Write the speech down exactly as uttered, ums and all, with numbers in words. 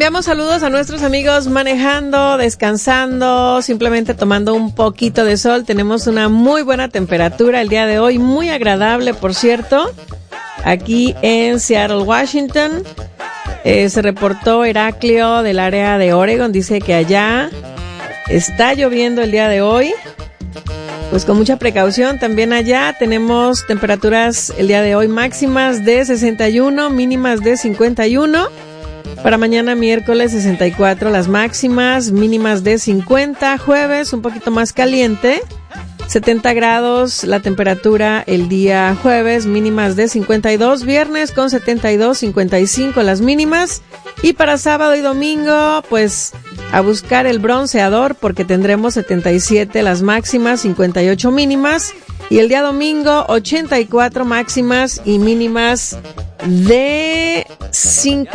enviamos saludos a nuestros amigos manejando, descansando, simplemente tomando un poquito de sol. Tenemos una muy buena temperatura el día de hoy, muy agradable, por cierto, aquí en Seattle, Washington. Eh, se reportó Heraclio del área de Oregon, dice que allá está lloviendo el día de hoy. Pues con mucha precaución, también allá tenemos temperaturas el día de hoy máximas de sesenta y uno, mínimas de cincuenta y uno. Para mañana miércoles sesenta y cuatro las máximas, mínimas de cincuenta. Jueves un poquito más caliente, setenta grados la temperatura el día jueves, mínimas de cincuenta y dos. Viernes con setenta y dos, cincuenta y cinco las mínimas. Y para sábado y domingo, pues a buscar el bronceador porque tendremos setenta y siete las máximas, cincuenta y ocho mínimas. Y el día domingo, ochenta y cuatro máximas y mínimas de cincuenta.